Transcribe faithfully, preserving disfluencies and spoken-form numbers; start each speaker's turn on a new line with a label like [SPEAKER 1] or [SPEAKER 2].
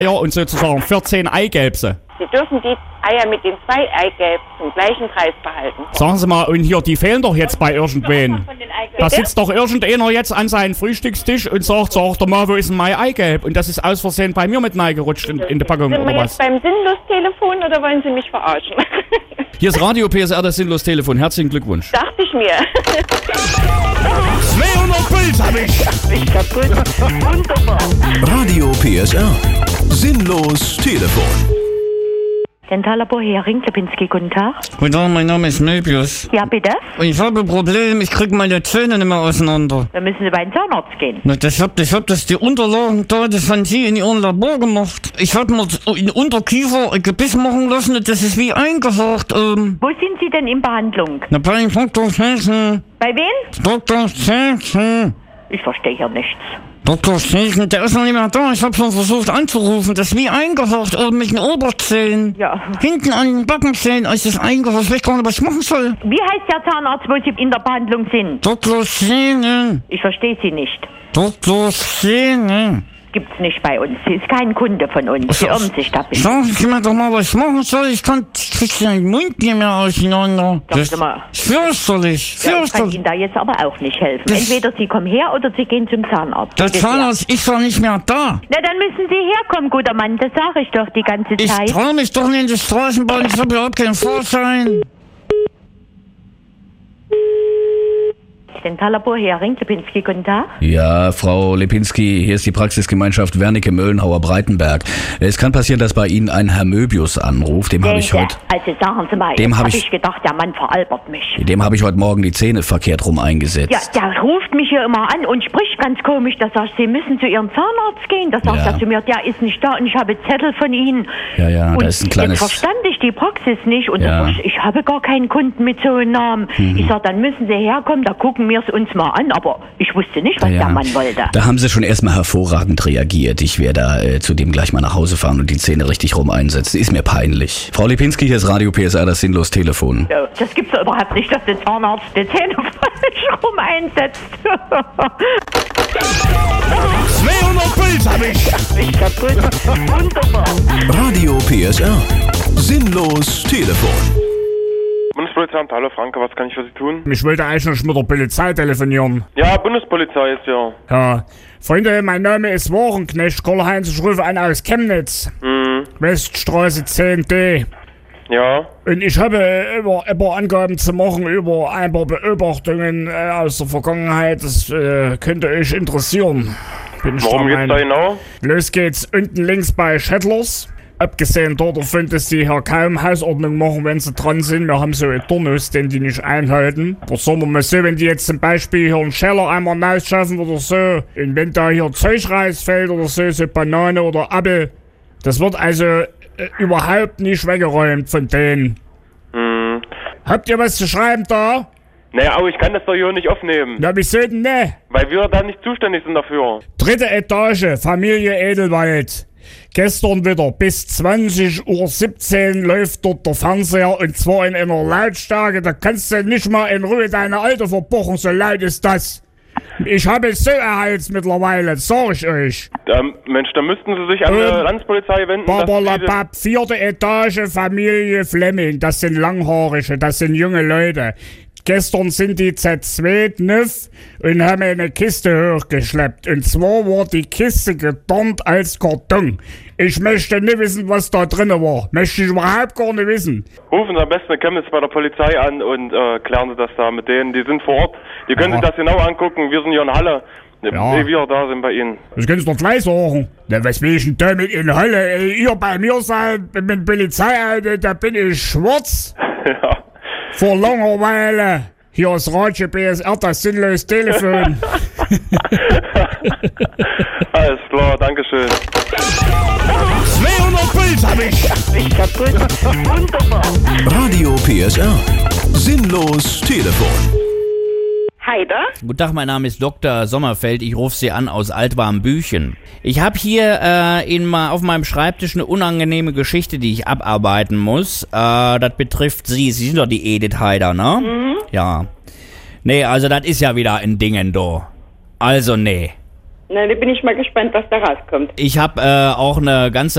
[SPEAKER 1] Ja, und sozusagen vierzehn Eigelbse.
[SPEAKER 2] Sie dürfen die Eier mit den zwei Eigelb zum gleichen Preis behalten.
[SPEAKER 1] Sagen Sie mal, und hier, die fehlen doch jetzt bei irgendwen. Da sitzt doch irgendeiner jetzt an seinem Frühstückstisch und sagt, sag doch mal, wo ist denn mein Eigelb? Und das ist aus Versehen bei mir mit reingerutscht in, in die Packung,
[SPEAKER 2] Sind wir
[SPEAKER 1] oder
[SPEAKER 2] jetzt
[SPEAKER 1] was?
[SPEAKER 2] beim Sinnlos-Telefon oder wollen Sie mich verarschen?
[SPEAKER 1] Hier ist Radio P S R, das Sinnlos-Telefon. Herzlichen Glückwunsch.
[SPEAKER 2] Dachte ich mir.
[SPEAKER 1] zweihundert Puls hab ich.
[SPEAKER 2] Ich kaputt. Wunderbar.
[SPEAKER 3] Radio P S R. Sinnlos Telefon.
[SPEAKER 4] Dentallabor Hering, Lipinski, guten Tag.
[SPEAKER 5] Guten Tag, mein Name ist Möbius.
[SPEAKER 4] Ja, bitte?
[SPEAKER 5] Und ich habe ein Problem, ich kriege meine Zähne nicht mehr auseinander.
[SPEAKER 4] Dann müssen Sie bei den Zahnarzt gehen.
[SPEAKER 5] Na, das hab, ich hab das die Unterlagen da, das haben Sie in Ihrem Labor gemacht. Ich hab mir in Unterkiefer ein Gebiss machen lassen, das ist wie eingehakt. Ähm.
[SPEAKER 4] Wo sind Sie denn in Behandlung?
[SPEAKER 5] Na, bei Doktor Schächen.
[SPEAKER 4] Bei wem?
[SPEAKER 5] Doktor Schächen.
[SPEAKER 4] Ich verstehe hier nichts.
[SPEAKER 5] Doktor Schächen, der ist noch nicht mehr da. Ich hab schon versucht anzurufen. Das ist wie eingehakt, oben mit den Oberzähnen.
[SPEAKER 4] Ja.
[SPEAKER 5] Hinten an den Backenzähnen ist es eingehakt. Ich weiß gar nicht, was ich machen soll.
[SPEAKER 4] Wie heißt der Zahnarzt, wo Sie in der Behandlung sind?
[SPEAKER 5] Doktor Schächen.
[SPEAKER 4] Ich verstehe Sie nicht.
[SPEAKER 5] Doktor Schächen.
[SPEAKER 4] Gibt's nicht bei uns. Sie ist kein Kunde von uns. Sie irren sich da ein bisschen.
[SPEAKER 5] Sagen Sie mir doch mal, was ich machen soll. Ich kann, ich krieg den Mund nicht mehr auseinander.
[SPEAKER 4] Sagen
[SPEAKER 5] Das
[SPEAKER 4] Sie mal.
[SPEAKER 5] ist fürchterlich,
[SPEAKER 4] Ja, ich kann
[SPEAKER 5] fürchterlich.
[SPEAKER 4] Ihnen da jetzt aber auch nicht helfen.
[SPEAKER 5] Das-
[SPEAKER 4] Entweder Sie kommen her oder Sie gehen zum Zahnarzt.
[SPEAKER 5] Der
[SPEAKER 4] Bitte
[SPEAKER 5] Zahnarzt ist doch nicht mehr da.
[SPEAKER 4] sehr. Na, dann müssen Sie herkommen, guter Mann. Das sage ich doch die ganze
[SPEAKER 5] Ich
[SPEAKER 4] Zeit.
[SPEAKER 5] trau mich doch nicht in die Straßenbahn. Ich habe überhaupt keinen Vorschein.
[SPEAKER 4] Dentallabor Hering, Lipinski, guten Tag.
[SPEAKER 6] Ja, Frau Lipinski, hier ist die Praxisgemeinschaft Wernicke-Möllenhauer-Breitenberg. Es kann passieren, dass bei Ihnen ein Herr Möbius anruft. Dem habe ich
[SPEAKER 4] Der-
[SPEAKER 6] heute,
[SPEAKER 4] Also sagen Sie mal,
[SPEAKER 6] Dem
[SPEAKER 4] jetzt
[SPEAKER 6] hab
[SPEAKER 4] hab
[SPEAKER 6] ich-
[SPEAKER 4] ich gedacht, der Mann veralbert mich.
[SPEAKER 6] dem habe ich heute Morgen die Zähne verkehrt rum eingesetzt.
[SPEAKER 4] Ja, der ruft mich hier immer an und spricht ganz komisch. Da sagt Sie müssen zu Ihrem Zahnarzt gehen. Da sagt
[SPEAKER 6] Ja.
[SPEAKER 4] er zu mir, der ist nicht da und ich habe Zettel von Ihnen.
[SPEAKER 6] Ja, ja,
[SPEAKER 4] und
[SPEAKER 6] da ist ein kleines-
[SPEAKER 4] Jetzt verstand ich die Praxis nicht und
[SPEAKER 6] Ja.
[SPEAKER 4] da sag ich, ich habe gar keinen Kunden mit so einem Namen.
[SPEAKER 6] Mhm.
[SPEAKER 4] Ich sag, dann müssen Sie herkommen, da gucken wir es uns mal an. Aber ich wusste nicht, was
[SPEAKER 6] Ja,
[SPEAKER 4] der Mann wollte.
[SPEAKER 6] Da haben Sie schon erstmal hervorragend reagiert. Ich werde da äh, zu dem gleich mal nach Hause fahren und die Zähne richtig rum einsetzen. Ist mir peinlich. Frau Lipinski, hier ist Radio P S R, das Sinnlos-Telefon.
[SPEAKER 4] Ja, das gibt's doch überhaupt nicht, dass der Zahnarzt die Zähne falsch rum einsetzt.
[SPEAKER 1] zweihundert Puls hab ich.
[SPEAKER 4] Ich kaputt. Wunderbar.
[SPEAKER 3] Radio P S R. Sinnlos Telefon.
[SPEAKER 7] Bundespolizei, hallo Franke, was kann ich für Sie tun?
[SPEAKER 1] Ich wollte eigentlich mit der Polizei telefonieren.
[SPEAKER 7] Ja, Bundespolizei ist ja.
[SPEAKER 1] Ja. Freunde, mein Name ist Warenknecht Karl-Heinz. Ich rufe an aus Chemnitz.
[SPEAKER 7] Mhm.
[SPEAKER 1] Weststraße zehn D.
[SPEAKER 7] Ja.
[SPEAKER 1] Und ich habe äh, immer, immer Angaben zu machen über ein paar Beobachtungen äh, aus der Vergangenheit. Das äh, könnte euch interessieren. Bin ich
[SPEAKER 7] Worum
[SPEAKER 1] der
[SPEAKER 7] geht's da
[SPEAKER 1] Meinung.
[SPEAKER 7] genau?
[SPEAKER 1] Los geht's unten links bei Shettlers. Abgesehen davon, dass die hier kaum Hausordnung machen, wenn sie dran sind. Wir haben so einen Turnus, den die nicht einhalten. Aber sagen wir mal so, wenn die jetzt zum Beispiel hier einen Scheller einmal rausschaffen oder so, und wenn da hier Zeug rausfällt oder so, so Banane oder Apfel, das wird also äh, überhaupt nicht weggeräumt von denen.
[SPEAKER 7] Hm.
[SPEAKER 1] Habt ihr was zu schreiben da?
[SPEAKER 7] Naja, aber ich kann das doch hier nicht aufnehmen.
[SPEAKER 1] Na, wieso denn ne?
[SPEAKER 7] Weil wir da nicht zuständig sind dafür.
[SPEAKER 1] Dritte Etage, Familie Edelwald. Gestern wieder bis zwanzig Uhr siebzehn läuft dort der Fernseher und zwar in einer Lautstärke, da kannst du nicht mal in Ruhe deine Alte verbuchen, so laut ist das. Ich habe es so erheizt mittlerweile, das sag ich euch.
[SPEAKER 7] Ähm, Mensch, da müssten Sie sich an die
[SPEAKER 1] Ähm,
[SPEAKER 7] Landespolizei wenden. dass die das-
[SPEAKER 1] Babalabab, vierte Etage, Familie Flemming, das sind Langhaarige, das sind junge Leute. Gestern sind die Z zwei Nüff und haben eine Kiste hochgeschleppt. Und zwar war die Kiste gedornt als Karton. Ich möchte nicht wissen, was da drin war. Möchte ich überhaupt gar nicht wissen.
[SPEAKER 7] Rufen Sie am besten in Chemnitz bei der Polizei an und äh, klären Sie das da mit denen. Die sind vor Ort. Die können
[SPEAKER 1] Ja.
[SPEAKER 7] sich das genau angucken. Wir sind hier in Halle.
[SPEAKER 1] Ja.
[SPEAKER 7] Wie wir da sind bei Ihnen.
[SPEAKER 1] Das kannst du doch gleich sagen. Na, was will ich denn damit in Hölle? Ey, ihr bei mir seid mit Polizei, da bin ich schwarz.
[SPEAKER 7] Ja.
[SPEAKER 1] Vor langer Weile. Hier ist Radio B S R, das sinnlose Telefon.
[SPEAKER 7] Alles klar, Dankeschön.
[SPEAKER 1] zweihundert Puls hab ich.
[SPEAKER 4] Ich kaputt. Wunderbar.
[SPEAKER 3] Radio P S R. Sinnlos Telefon.
[SPEAKER 2] Heider?
[SPEAKER 8] Guten Tag, mein Name ist Doktor Sommerfeld. Ich rufe Sie an aus Altwarmbüchen. Ich habe hier äh, in ma, auf meinem Schreibtisch eine unangenehme Geschichte, die ich abarbeiten muss. Äh, das betrifft Sie. Sie sind doch die Edith Heider, ne? Mhm. Ja. Nee, also das ist ja wieder ein Dingen, do. Also, nee.
[SPEAKER 2] Na, da bin ich mal gespannt, was da rauskommt.
[SPEAKER 8] Ich habe äh, auch eine ganze